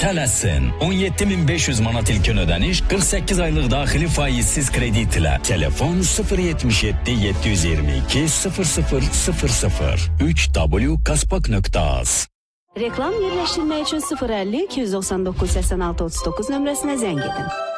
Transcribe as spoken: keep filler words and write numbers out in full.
Tələsin. on yetti min beş yüz manat ilkin ödəniş, qırx səkkiz aylıq daxili faizsiz kredit ilə. Telefon sıfır yetmiş yeddi yeddi yüz iyirmi iki sıfır sıfır sıfır sıfır. üç w kaspak nöqtə az. Reklam yerləşdirmək üçün sıfır əlli iki yüz doxsan doqquz səksən altı otuz doqquz nömrəsinə zəng edin.